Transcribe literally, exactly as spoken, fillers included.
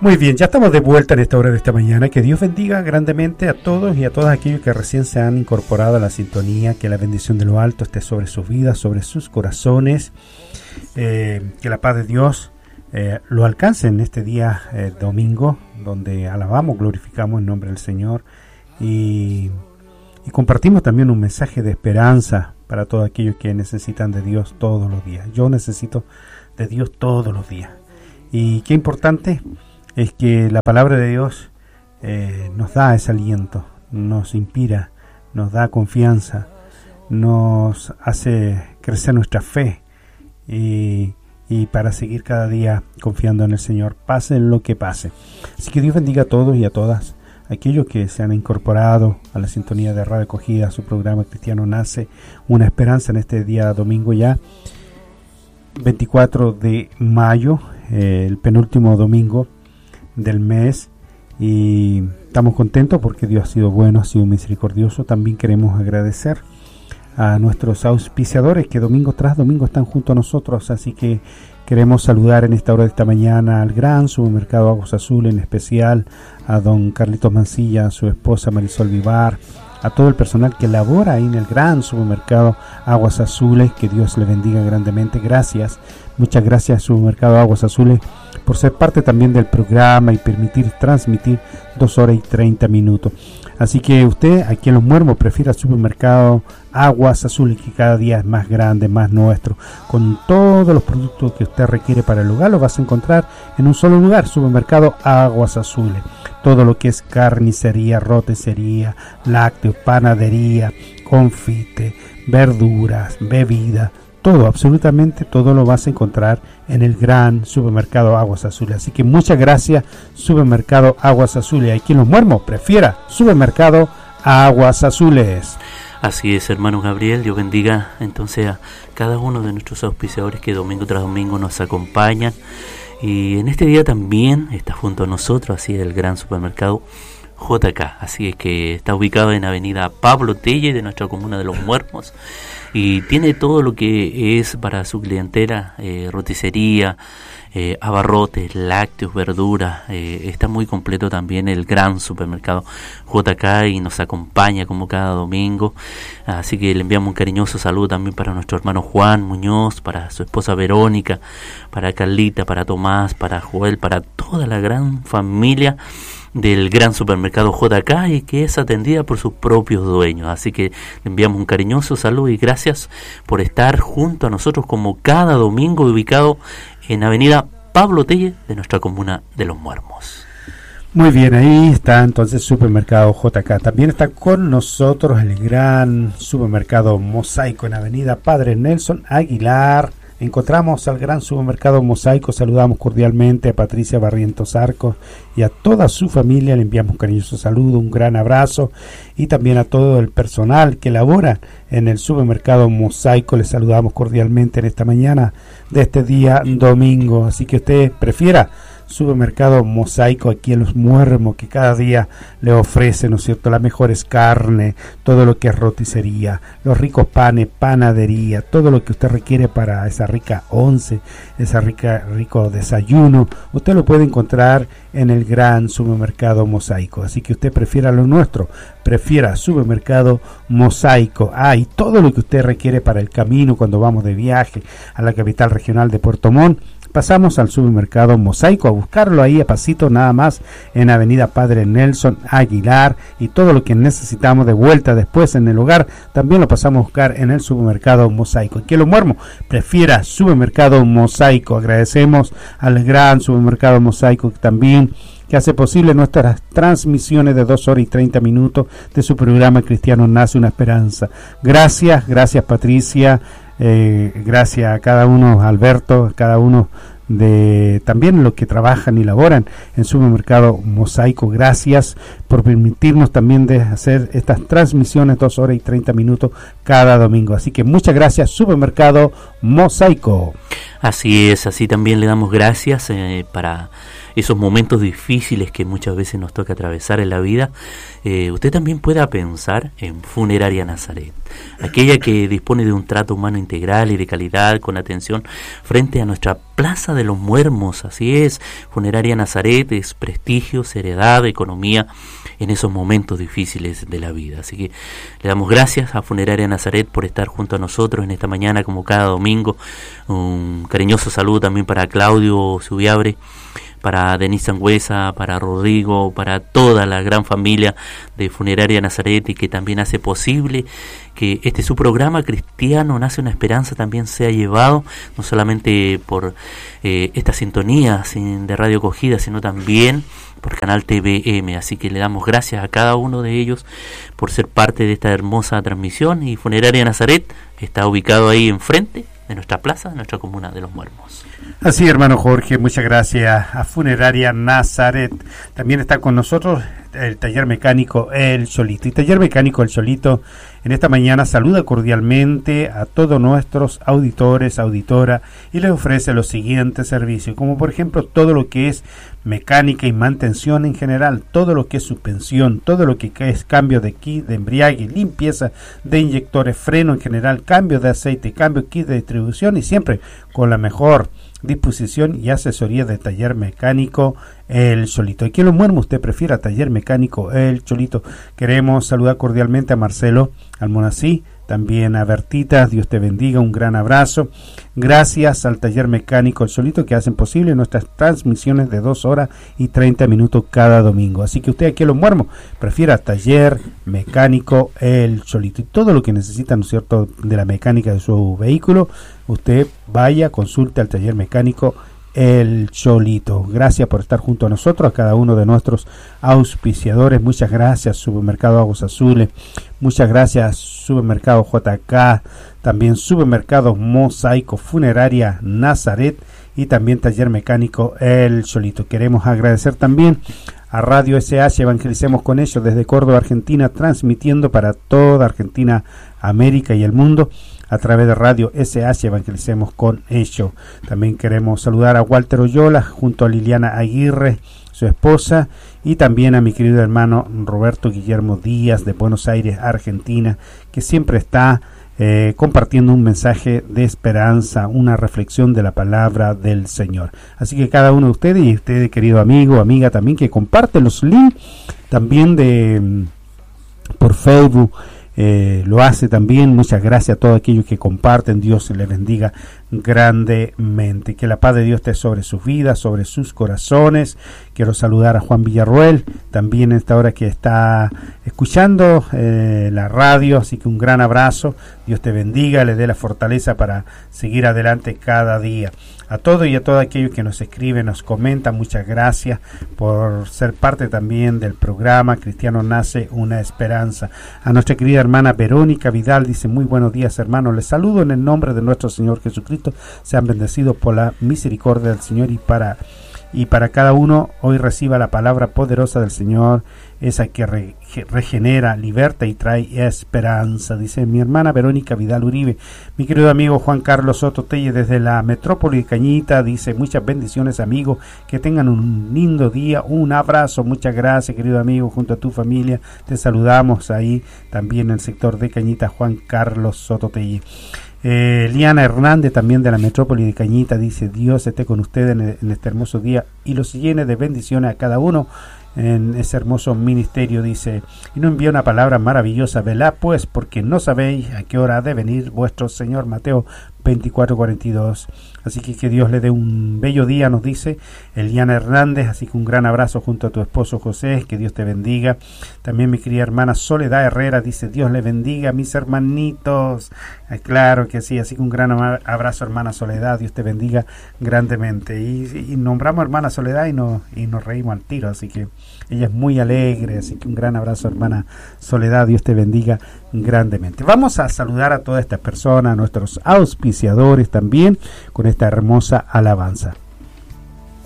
Muy bien, ya estamos de vuelta en esta hora de esta mañana. Que Dios bendiga grandemente a todos y a todos aquellos que recién se han incorporado a la sintonía. Que la bendición de lo alto esté sobre sus vidas, sobre sus corazones. Eh, que la paz de Dios eh, lo alcance en este día eh, domingo, donde alabamos, glorificamos el nombre del Señor y, y compartimos también un mensaje de esperanza para todos aquellos que necesitan de Dios todos los días. Yo necesito de Dios todos los días. Y qué importante es que la palabra de Dios eh, nos da ese aliento, nos inspira, nos da confianza, nos hace crecer nuestra fe y, y para seguir cada día confiando en el Señor, pase lo que pase. Así que Dios bendiga a todos y a todas aquellos que se han incorporado a la sintonía de Radio Acogida, a su programa Cristiano Nace, una esperanza en este día domingo ya, veinticuatro de mayo, eh, el penúltimo domingo del mes, y estamos contentos porque Dios ha sido bueno, ha sido misericordioso. También queremos agradecer a nuestros auspiciadores que domingo tras domingo están junto a nosotros, así que queremos saludar en esta hora de esta mañana al gran supermercado Aguas Azules, en especial a don Carlitos Mancilla, a su esposa Marisol Vivar, a todo el personal que labora ahí en el gran supermercado Aguas Azules. Que Dios le bendiga grandemente. Gracias, muchas gracias Supermercado Aguas Azules por ser parte también del programa y permitir transmitir dos horas y treinta minutos. Así que usted aquí en Los Muermos prefiera Supermercado Aguas Azules, que cada día es más grande, más nuestro, con todos los productos que usted requiere para el hogar. Lo vas a encontrar en un solo lugar, Supermercado Aguas Azules. Todo lo que es carnicería, roticería, lácteos, panadería, confite, verduras, bebidas, todo, absolutamente todo lo vas a encontrar en el gran Supermercado Aguas Azules. Así que muchas gracias, Supermercado Aguas Azules. Aquí en Los Muermos prefiera Supermercado Aguas Azules. Así es, hermano Gabriel. Dios bendiga entonces a cada uno de nuestros auspiciadores que domingo tras domingo nos acompañan. Y en este día también está junto a nosotros, así el gran Supermercado J K. Así es que está ubicado en Avenida Pablo Telle, de nuestra comuna de Los Muermos, y tiene todo lo que es para su clientela, eh, roticería, eh, abarrotes, lácteos, verduras. Eh, está muy completo también el gran Supermercado J K y nos acompaña como cada domingo. Así que le enviamos un cariñoso saludo también para nuestro hermano Juan Muñoz, para su esposa Verónica, para Carlita, para Tomás, para Joel, para toda la gran familia del gran Supermercado J K, y que es atendida por sus propios dueños. Así que le enviamos un cariñoso saludo y gracias por estar junto a nosotros como cada domingo, ubicado en Avenida Pablo Telle de nuestra comuna de Los Muermos. Muy bien, ahí está entonces Supermercado J K. También está con nosotros el gran Supermercado Mosaico en Avenida Padre Nelson Aguilar. Encontramos al gran Supermercado Mosaico. Saludamos cordialmente a Patricia Barrientos Arcos y a toda su familia. Le enviamos un cariñoso saludo, un gran abrazo, y también a todo el personal que labora en el Supermercado Mosaico. Les saludamos cordialmente en esta mañana de este día domingo. Así que usted prefiera Supermercado Mosaico aquí en Los Muermos, que cada día le ofrece, ¿no es cierto?, las mejores carnes, todo lo que es roticería, los ricos panes, panadería, todo lo que usted requiere para esa rica once, esa rica rico desayuno. Usted lo puede encontrar en el gran Supermercado Mosaico. Así que usted prefiera lo nuestro, prefiera Supermercado Mosaico. Ah, y todo lo que usted requiere para el camino cuando vamos de viaje a la capital regional de Puerto Montt, pasamos al Supermercado Mosaico a buscarlo ahí a pasito nada más en Avenida Padre Nelson Aguilar, y todo lo que necesitamos de vuelta después en el hogar también lo pasamos a buscar en el Supermercado Mosaico. Y que Los Muermos prefiera Supermercado Mosaico. Agradecemos al gran Supermercado Mosaico también, que hace posible nuestras transmisiones de dos horas y treinta minutos de su programa Cristiano Nace, una esperanza. Gracias, gracias Patricia, eh, gracias a cada uno, Alberto, a cada uno de también los que trabajan y laboran en Supermercado Mosaico. Gracias por permitirnos también de hacer estas transmisiones dos horas y treinta minutos cada domingo. Así que muchas gracias, Supermercado Mosaico. Así es, así también le damos gracias eh, para esos momentos difíciles que muchas veces nos toca atravesar en la vida. Eh, usted también pueda pensar en Funeraria Nazaret, aquella que dispone de un trato humano integral y de calidad, con atención frente a nuestra Plaza de los Muermos. Así es, Funeraria Nazaret es prestigio, seriedad, economía en esos momentos difíciles de la vida. Así que le damos gracias a Funeraria Nazaret por estar junto a nosotros en esta mañana, como cada domingo. Un cariñoso saludo también para Claudio Subiabre, para Denise Sangüesa, para Rodrigo, para toda la gran familia de Funeraria Nazaret, y que también hace posible que este su programa Cristiano Nace una Esperanza también sea llevado no solamente por eh, esta sintonía de Radio Acogida, sino también por Canal T V M. Así que le damos gracias a cada uno de ellos por ser parte de esta hermosa transmisión. Y Funeraria Nazaret está ubicado ahí enfrente de nuestra plaza, de nuestra comuna de Los Muermos. Así, hermano Jorge, muchas gracias a Funeraria Nazaret. También está con nosotros el taller mecánico El Cholito. Y taller mecánico El Cholito en esta mañana saluda cordialmente a todos nuestros auditores, auditora, y les ofrece los siguientes servicios, como por ejemplo todo lo que es mecánica y mantención en general, todo lo que es suspensión, todo lo que es cambio de kit de embriague, limpieza de inyectores, freno en general, cambio de aceite, cambio kit de distribución, y siempre con la mejor disposición y asesoría de taller mecánico El Cholito. Aquí en Los Muermos usted prefiera taller mecánico El Cholito. Queremos saludar cordialmente a Marcelo Almonací, también a Bertita, Dios te bendiga, un gran abrazo. Gracias al taller mecánico El Cholito que hacen posible nuestras transmisiones de dos horas y treinta minutos cada domingo. Así que usted aquí en Los Muermos prefiera taller mecánico El Cholito. Y todo lo que necesita, ¿no es cierto?, de la mecánica de su vehículo, usted vaya, consulte al taller mecánico El Cholito. Gracias por estar junto a nosotros, a cada uno de nuestros auspiciadores. Muchas gracias, Supermercado Aguas Azules. Muchas gracias, Supermercado J K. También Supermercado Mosaico, Funeraria Nazaret y también Taller Mecánico El Cholito. Queremos agradecer también a Radio S H, Evangelicemos con ellos, desde Córdoba, Argentina, transmitiendo para toda Argentina, América y el mundo a través de Radio S H, Evangelicemos con ellos. También queremos saludar a Walter Oyola junto a Liliana Aguirre, su esposa, y también a mi querido hermano Roberto Guillermo Díaz de Buenos Aires, Argentina, que siempre está eh, compartiendo un mensaje de esperanza, una reflexión de la palabra del Señor. Así que cada uno de ustedes, y usted, querido amigo, amiga también, que comparte los links también de por Facebook, Eh, lo hace también. Muchas gracias a todos aquellos que comparten. Dios les bendiga grandemente. Que la paz de Dios esté sobre sus vidas, sobre sus corazones. Quiero saludar a Juan Villarroel, también en esta hora que está escuchando eh, la radio, así que un gran abrazo. Dios te bendiga, le dé la fortaleza para seguir adelante cada día. A todos y a todos aquellos que nos escriben, nos comentan, muchas gracias por ser parte también del programa Cristiano Nace una Esperanza. A nuestra querida hermana Verónica Vidal dice: muy buenos días, hermanos, les saludo en el nombre de nuestro Señor Jesucristo. Sean bendecidos por la misericordia del Señor, y para y para cada uno hoy reciba la palabra poderosa del Señor, esa que re, regenera, liberta y trae esperanza. Dice mi hermana Verónica Vidal Uribe. Mi querido amigo Juan Carlos Soto Telle desde la metrópoli de Cañita dice: muchas bendiciones, amigo, que tengan un lindo día, un abrazo. Muchas gracias, querido amigo, junto a tu familia te saludamos ahí también en el sector de Cañita. Juan Carlos Soto Telle. Eh, Liana Hernández también de la metrópoli de Cañita dice: Dios esté con ustedes en, en este hermoso día y los llene de bendiciones a cada uno en ese hermoso ministerio. Dice: y nos envía una palabra maravillosa: velad pues, porque no sabéis a qué hora ha de venir vuestro Señor. Mateo veinticuatro cuarenta y dos. Así que que Dios le dé un bello día, nos dice Eliana Hernández. Así que un gran abrazo junto a tu esposo José, que Dios te bendiga. También mi querida hermana Soledad Herrera dice: Dios le bendiga a mis hermanitos. Eh, claro que sí, así que un gran abrazo, hermana Soledad, Dios te bendiga grandemente. Y, y nombramos hermana Soledad y nos, y nos reímos al tiro, así que ella es muy alegre, así que un gran abrazo, hermana Soledad, Dios te bendiga grandemente. Vamos a saludar a todas estas personas, a nuestros auspiciadores también, con esta hermosa alabanza.